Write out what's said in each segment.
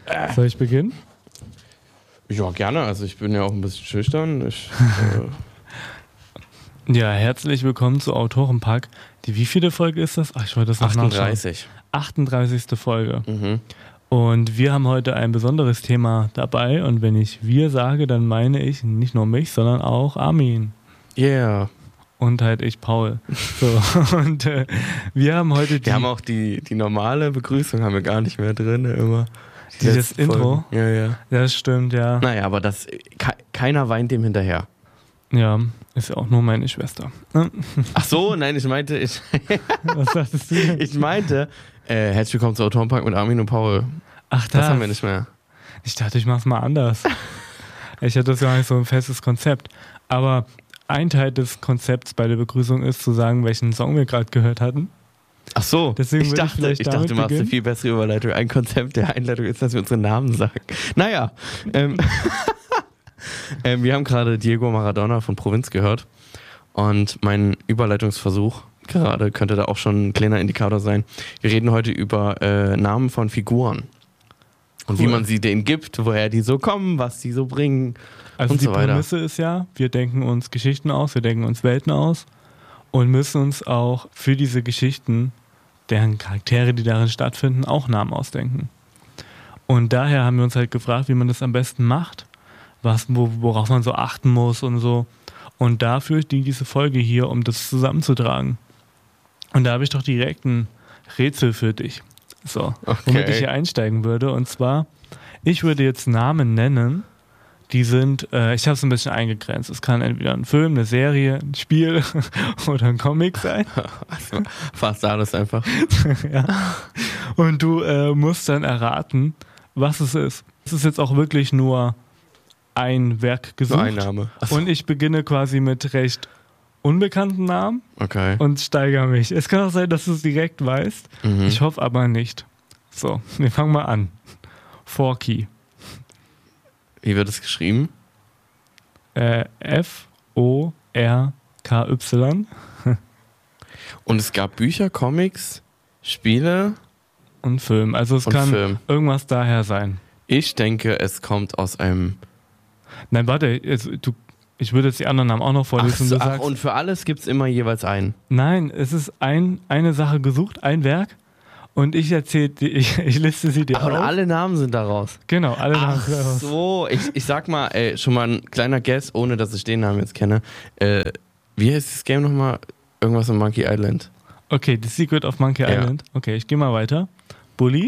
Soll ich beginnen? Ja, gerne. Also ich bin ja auch ein bisschen schüchtern. Ja, herzlich willkommen zu Autorenpack. Die wievielte Folge ist das? Ach, ich wollte das noch 38. 38. Folge. Mhm. Und wir haben heute ein besonderes Thema dabei. Und wenn ich wir sage, dann meine ich nicht nur mich, sondern auch Armin. Yeah. Und halt ich, Paul. So, und wir haben heute Wir haben auch die normale Begrüßung haben wir gar nicht mehr drin, immer. Dieses Intro? Ja, ja. Das stimmt, ja. Naja, aber keiner weint dem hinterher. Ja, ist ja auch nur meine Schwester. Ach so, nein, ich meinte, Was sagtest du denn? ich meinte, herzlich willkommen zu Autorenpack mit Armin und Paul. Ach, Das haben wir nicht mehr. Ich dachte, ich mach's mal anders. Ich hatte das gar nicht so ein festes Konzept. Aber ein Teil des Konzepts bei der Begrüßung ist, zu sagen, welchen Song wir gerade gehört hatten. Ach so, Deswegen ich dachte, du machst eine beginnen. viel bessere Überleitung. Ein Konzept der Einleitung ist, dass wir unsere Namen sagen. Naja, wir haben gerade Diego Maradona von Provinz gehört und mein Überleitungsversuch gerade könnte da auch schon ein kleiner Indikator sein. Wir reden heute über Namen von Figuren und wie man sie denen gibt, woher die so kommen, was sie so bringen Also und die so weiter. Prämisse ist ja, wir denken uns Geschichten aus, wir denken uns Welten aus und müssen uns auch für diese Geschichten, deren Charaktere, die darin stattfinden, auch Namen ausdenken. Und daher haben wir uns halt gefragt, wie man das am besten macht, worauf man so achten muss und so. Und dafür dient diese Folge hier, um das zusammenzutragen. Und da habe ich doch direkt ein Rätsel für dich. So, womit ich hier einsteigen würde. Und zwar, ich würde jetzt Namen nennen, die sind, ich habe es ein bisschen eingegrenzt. Es kann entweder ein Film, eine Serie, ein Spiel oder ein Comic sein. Fast alles einfach. Ja. Und du musst dann erraten, was es ist. Es ist jetzt auch wirklich nur ein Werk gesucht. Nur ein Name. Achso. Und ich beginne quasi mit recht unbekannten Namen Okay. und steigere mich. Es kann auch sein, dass du es direkt weißt. Mhm. Ich hoffe aber nicht. So, wir fangen mal an. Forky. Wie wird es geschrieben? Forky. Und es gab Bücher, Comics, Spiele Und Film. Also es und kann Film. irgendwas daher sein. Ich denke, es kommt aus einem... Nein, warte, ich würde jetzt die anderen Namen auch noch vorlesen. Du sagst, und für alles gibt es immer jeweils einen. nein, es ist eine Sache gesucht, ein Werk. Und ich liste sie dir Ach, und auf. alle Namen sind daraus. Genau, alle Namen Ach sind daraus. so, ich sag mal, schon mal ein kleiner Guess, ohne dass ich den Namen jetzt kenne. Wie heißt das Game nochmal? Irgendwas in Monkey Island. Okay, The Secret of Monkey Ja. Island. Okay, ich gehe mal weiter. Bully.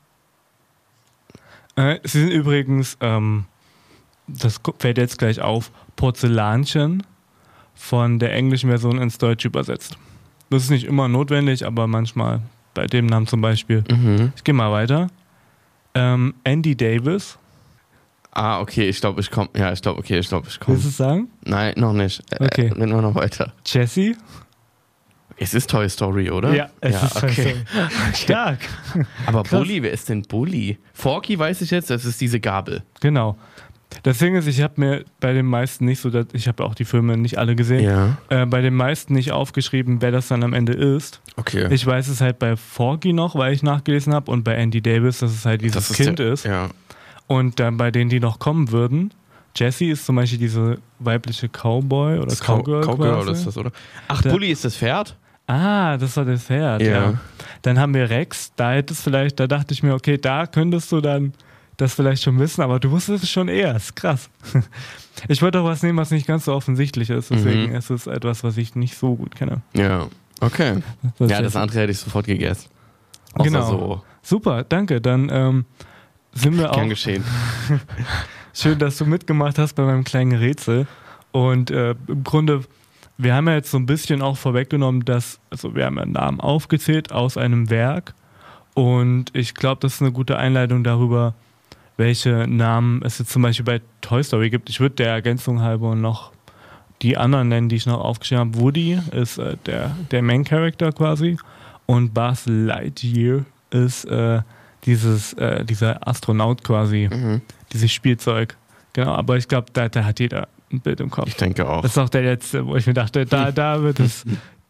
Sie sind übrigens, das fällt jetzt gleich auf, Porzellanchen von der englischen Version ins Deutsche übersetzt. Das ist nicht immer notwendig, aber manchmal, bei dem Namen zum Beispiel. Mhm. Ich gehe mal weiter. Andy Davis. Ah, okay, ich glaube, ich komme. Ja, ich glaube, ich komme. Willst du es sagen? Nein, noch nicht. Okay. Reden wir noch weiter. Jesse. Es ist Toy Story, oder? Ja, es ist okay. stark. Aber Krass. Bully, wer ist denn Bully? Forky weiß ich jetzt, das ist diese Gabel. Genau. Das Ding ist, ich habe mir bei den meisten nicht so, ich habe auch die Filme nicht alle gesehen, Ja. bei den meisten nicht aufgeschrieben, wer das dann am Ende ist. Okay. Ich weiß es halt bei Forky noch, weil ich nachgelesen habe, und bei Andy Davis, dass es halt dieses Kind ist. Ja. Und dann bei denen, die noch kommen würden, Jessie ist zum Beispiel diese weibliche Cowboy oder Das Cowgirl. Cowgirl quasi. ist das, oder? Ach, Da- Bully ist das Pferd? Ah, das war das Pferd, Ja. ja. Dann haben wir Rex, da dachte ich mir, okay, da könntest du dann das vielleicht schon wissen, aber du wusstest es schon eher, ist krass. Ich wollte auch was nehmen, was nicht ganz so offensichtlich ist, deswegen ist es etwas, was ich nicht so gut kenne. Ja. Okay. Das Ja, ist- das andere hätte ich sofort gegessen. Außer Genau. so. Super, danke, dann sind wir Gern auch... geschehen. Schön, dass du mitgemacht hast bei meinem kleinen Rätsel. Und im Grunde, wir haben ja jetzt so ein bisschen auch vorweggenommen, also wir haben ja Namen aufgezählt aus einem Werk. Und ich glaube, das ist eine gute Einleitung darüber, welche Namen es jetzt zum Beispiel bei Toy Story gibt. Ich würde der Ergänzung halber noch die anderen nennen, die ich noch aufgeschrieben habe. Woody ist der Main Character quasi. Und Buzz Lightyear ist dieser Astronaut quasi. Dieses Spielzeug. Genau, aber ich glaube, da hat jeder ein Bild im Kopf. Ich denke auch. Das ist auch der letzte, wo ich mir dachte, da wird es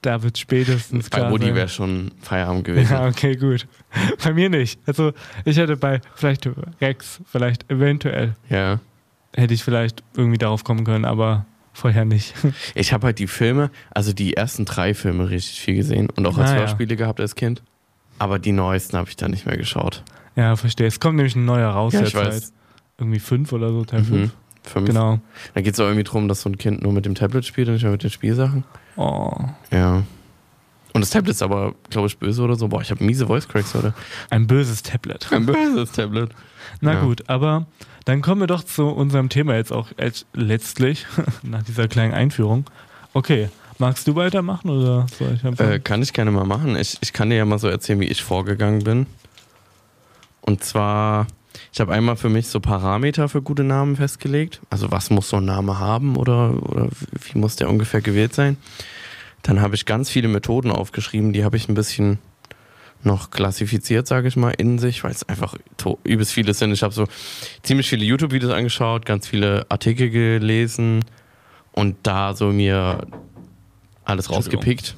da wird spätestens klar Bei Woody sein. wäre schon Feierabend gewesen. Ja, okay, gut. Bei mir nicht. Also ich hätte bei vielleicht Rex, vielleicht eventuell, Ja. hätte ich vielleicht irgendwie darauf kommen können, aber vorher nicht. Ich habe halt die Filme, also die ersten 3 Filme richtig viel gesehen und auch als Ah, ja. Hörspiele gehabt als Kind. Aber die neuesten habe ich dann nicht mehr geschaut. Ja, verstehe. Es kommt nämlich ein neuer raus Ja, ich derzeit. weiß. Irgendwie 5 oder so, Teil 5. 5. Genau. Da geht es auch irgendwie darum, dass so ein Kind nur mit dem Tablet spielt und nicht mehr mit den Spielsachen. Oh. Ja. Und das Tablet ist aber, glaube ich, böse oder so. Boah, ich habe miese Voice Cracks heute. Ein böses Tablet. Ein böses Tablet. Na Ja. gut, aber dann kommen wir doch zu unserem Thema jetzt auch letztlich, nach dieser kleinen Einführung. Okay, magst du weitermachen oder soll ich einfach? Kann ich gerne mal machen. Ich kann dir ja mal so erzählen, wie ich vorgegangen bin. Und zwar, ich habe einmal für mich so Parameter für gute Namen festgelegt. Also was muss so ein Name haben oder wie muss der ungefähr gewählt sein. Dann habe ich ganz viele Methoden aufgeschrieben, die habe ich ein bisschen noch klassifiziert, sage ich mal, in sich, weil es einfach übelst viele sind. Ich habe so ziemlich viele YouTube-Videos angeschaut, ganz viele Artikel gelesen und da so mir alles rausgepickt.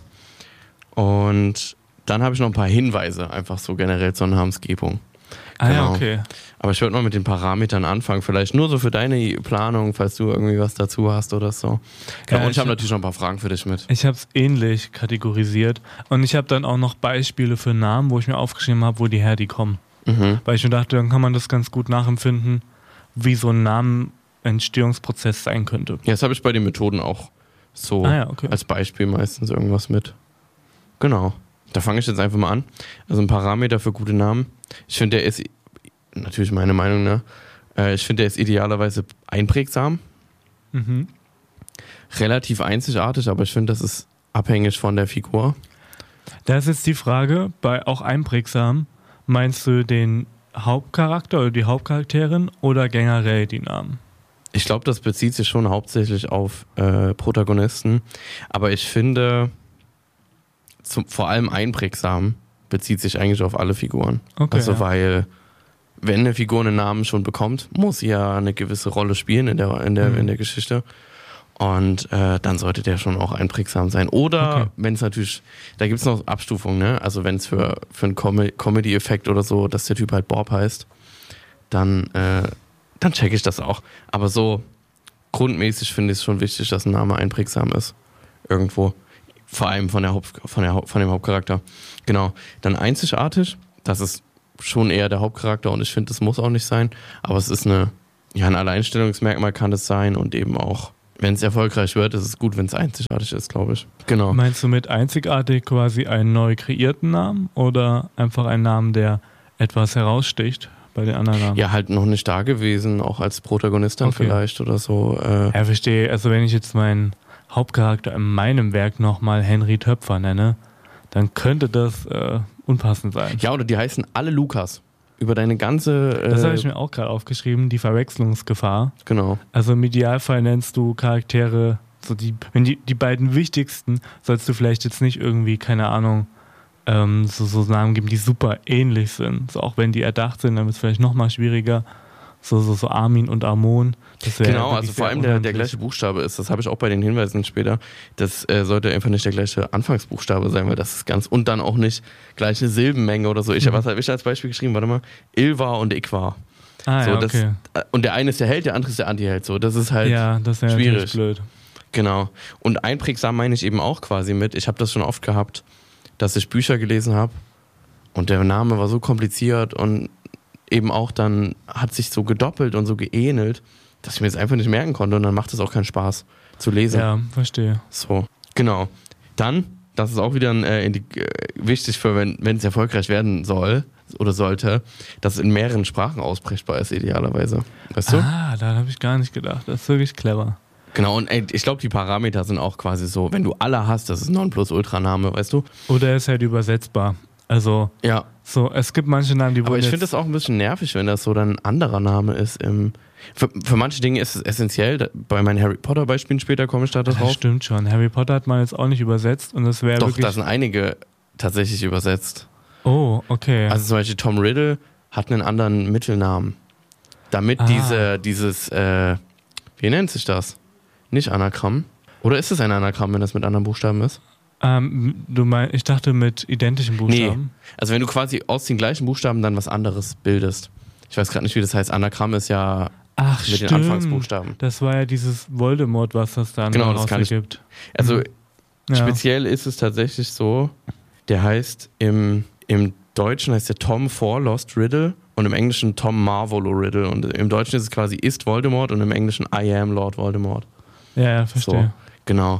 Und dann habe ich noch ein paar Hinweise, einfach so generell zur Namensgebung. Ja, genau. okay. Aber ich würde mal mit den Parametern anfangen, vielleicht nur so für deine Planung, falls du irgendwie was dazu hast oder so. Genau, Ja, und ich habe natürlich noch ein paar Fragen für dich mit. Ich habe es ähnlich kategorisiert und ich habe dann auch noch Beispiele für Namen, wo ich mir aufgeschrieben habe, wo die kommen. Mhm. Weil ich mir dachte, dann kann man das ganz gut nachempfinden, wie so ein Namenentstehungsprozess sein könnte. Ja, das habe ich bei den Methoden auch so Ja, okay. als Beispiel meistens irgendwas mit. Genau. Da fange ich jetzt einfach mal an. Also ein Parameter für gute Namen. Ich finde, der ist, natürlich meine Meinung, ne? Ich finde, der ist idealerweise einprägsam, Mhm. relativ einzigartig, aber ich finde, das ist abhängig von der Figur. Da ist jetzt die Frage, bei auch einprägsam, meinst du den Hauptcharakter oder die Hauptcharakterin oder generell die Namen? Ich glaube, das bezieht sich schon hauptsächlich auf Protagonisten, aber ich finde, vor allem einprägsam bezieht sich eigentlich auf alle Figuren. Okay, Also ja. weil, wenn eine Figur einen Namen schon bekommt, muss sie ja eine gewisse Rolle spielen in der Geschichte. Und dann sollte der schon auch einprägsam sein. Oder Okay. wenn es natürlich, da gibt es noch Abstufungen, ne? Also wenn es für einen Comedy-Effekt oder so, dass der Typ halt Bob heißt, dann checke ich das auch. Aber so grundmäßig finde ich es schon wichtig, dass ein Name einprägsam ist. Irgendwo. Vor allem von dem Hauptcharakter. Genau. Dann einzigartig, das ist schon eher der Hauptcharakter und ich finde, das muss auch nicht sein. Aber es ist ein Alleinstellungsmerkmal kann es sein und eben auch, wenn es erfolgreich wird, ist es gut, wenn es einzigartig ist, glaube ich. Genau. Meinst du mit einzigartig quasi einen neu kreierten Namen oder einfach einen Namen, der etwas heraussticht bei den anderen Namen? Ja, halt noch nicht da gewesen, auch als Protagonist dann Okay. vielleicht oder so. Ja, verstehe. Also wenn ich jetzt meinen Hauptcharakter in meinem Werk nochmal Henry Töpfer nenne, dann könnte das unpassend sein. Ja, oder die heißen alle Lukas. Über deine ganze... Das habe ich mir auch gerade aufgeschrieben, die Verwechslungsgefahr. Genau. Also im Idealfall nennst du Charaktere, so die beiden wichtigsten, sollst du vielleicht jetzt nicht irgendwie, keine Ahnung, so Namen geben, die super ähnlich sind. So, auch wenn die erdacht sind, dann wird es vielleicht nochmal schwieriger. So Armin und Amon. Das wäre Genau, wirklich also vor sehr allem der unhandlich. gleiche Buchstabe ist. Das habe ich auch bei den Hinweisen später. Das sollte einfach nicht der gleiche Anfangsbuchstabe sein, weil das ist ganz... Und dann auch nicht gleiche Silbenmenge oder so. Was habe ich als Beispiel geschrieben? Warte mal. Ilva und Iqva. Ah, So, ja, okay. Und der eine ist der Held, der andere ist der Antiheld. So, das ist halt Ja, das wäre schwierig. natürlich blöd. Genau. Und einprägsam meine ich eben auch quasi mit. Ich habe das schon oft gehabt, dass ich Bücher gelesen habe und der Name war so kompliziert und eben auch dann hat sich so gedoppelt und so geähnelt, dass ich mir das einfach nicht merken konnte und dann macht es auch keinen Spaß zu lesen. Ja, verstehe. So, genau. Dann, das ist auch wieder wichtig für, wenn es erfolgreich werden soll oder sollte, dass es in mehreren Sprachen aussprechbar ist, idealerweise. Weißt du? Ah, da habe ich gar nicht gedacht. Das ist wirklich clever. Genau, und ich glaube, die Parameter sind auch quasi so, wenn du alle hast, das ist Nonplusultra-Name, weißt du? Oder er ist halt übersetzbar. Also, Ja. so, es gibt manche Namen, die Aber wurden ich jetzt... finde das auch ein bisschen nervig, wenn das so dann ein anderer Name ist. Für manche Dinge ist es essentiell. Bei meinen Harry Potter-Beispielen später komme ich da Das drauf. stimmt schon. Harry Potter hat man jetzt auch nicht übersetzt und das wäre Doch, wirklich... da sind einige tatsächlich übersetzt. Oh, okay. Also zum Beispiel Tom Riddle hat einen anderen Mittelnamen. Damit dieses, wie nennt sich das? Nicht Anagramm. Oder ist es ein Anagramm, wenn das mit anderen Buchstaben ist? Ich dachte mit identischen Buchstaben. Nee, also wenn du quasi aus den gleichen Buchstaben dann was anderes bildest. Ich weiß gerade nicht, wie das heißt. Anagramm ist ja mit den Anfangsbuchstaben. Das war ja dieses Voldemort, was das dann gibt. Also speziell ist es tatsächlich so, der heißt im Deutschen heißt der Tom Four Lost Riddle und im Englischen Tom Marvolo Riddle. Und im Deutschen ist es quasi Ist Voldemort und im Englischen I am Lord Voldemort. Ja, verstehe. So, genau.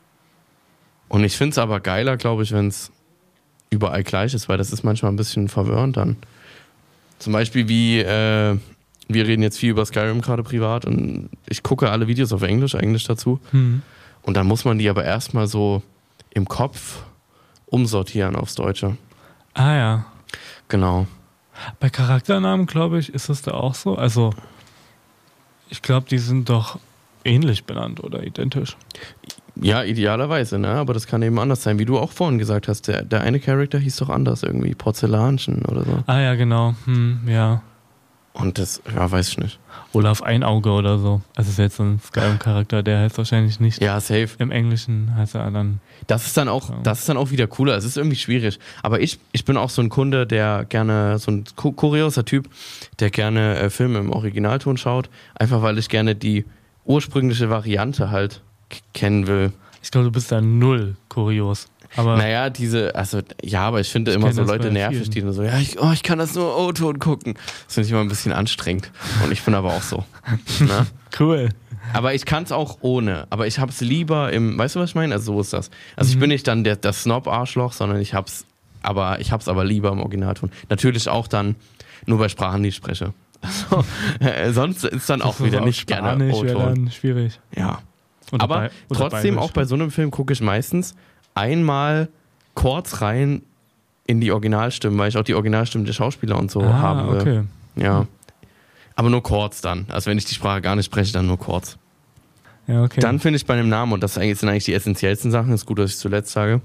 Und ich finde es aber geiler, glaube ich, wenn es überall gleich ist, weil das ist manchmal ein bisschen verwirrend dann. Zum Beispiel wir reden jetzt viel über Skyrim gerade privat und ich gucke alle Videos auf Englisch dazu. Und dann muss man die aber erstmal so im Kopf umsortieren aufs Deutsche. Ah ja. Genau. Bei Charakternamen, glaube ich, ist das da auch so? Also, ich glaube, die sind doch ähnlich benannt oder identisch. Ja, idealerweise, ne? Aber das kann eben anders sein, wie du auch vorhin gesagt hast. Der eine Charakter hieß doch anders, irgendwie Porzellanchen oder so. Ah ja, genau. Ja. Und das, ja, weiß ich nicht. Olaf Einauge oder so. Also ist jetzt so ein Skyrim-Charakter, der heißt wahrscheinlich nicht. Ja, safe. Im Englischen heißt er dann. Das ist dann auch wieder cooler. Es ist irgendwie schwierig. Aber ich bin auch so ein Kunde, der gerne, so ein kurioser Typ, der gerne Filme im Originalton schaut. Einfach weil ich gerne die ursprüngliche Variante halt kennen will. Ich glaube, du bist da null kurios. Aber naja, aber ich finde immer so Leute nervig, die nur so, ich kann das nur O-Ton gucken. Das finde ich immer ein bisschen anstrengend. Und ich bin aber auch so. Ne? Cool. Aber ich kann es auch ohne. Aber ich hab's lieber weißt du, was ich meine? Also so ist das. Also ich bin nicht dann das Snob-Arschloch, sondern ich hab's aber lieber im Originalton. Natürlich auch dann nur bei Sprachen, die ich spreche. Also, sonst ist dann auch wieder nicht gerne O-Ton. Dann schwierig. Ja. Aber trotzdem, auch bei so einem Film gucke ich meistens einmal kurz rein in die Originalstimmen, weil ich auch die Originalstimmen der Schauspieler und so haben will. Okay. Ja. Aber nur kurz dann. Also wenn ich die Sprache gar nicht spreche, dann nur kurz. Ja, okay. Dann finde ich bei dem Namen, und das sind eigentlich die essentiellsten Sachen, ist gut, dass ich es zuletzt sage.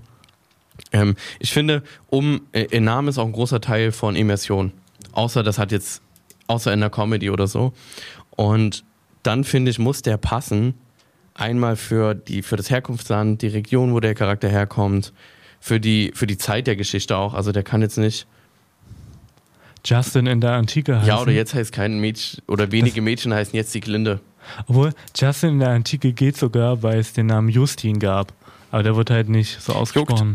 Ich finde, ein Name ist auch ein großer Teil von Immersion. Außer in der Comedy oder so. Und dann finde ich, muss der passen. Einmal für das Herkunftsland, die Region, wo der Charakter herkommt, für die Zeit der Geschichte auch. Also der kann jetzt nicht Justin in der Antike heißen. Ja, oder jetzt heißt kein Mädchen, oder wenige Mädchen heißen jetzt die Glinde. Obwohl, Justin in der Antike geht sogar, weil es den Namen Justin gab. Aber der wird halt nicht so ausgesprochen.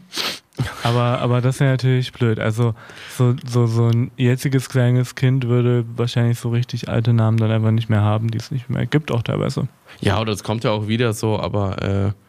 Aber das ist ja natürlich blöd. Also so ein jetziges kleines Kind würde wahrscheinlich so richtig alte Namen dann einfach nicht mehr haben, die es nicht mehr gibt auch teilweise. Ja, oder es kommt ja auch wieder so, aber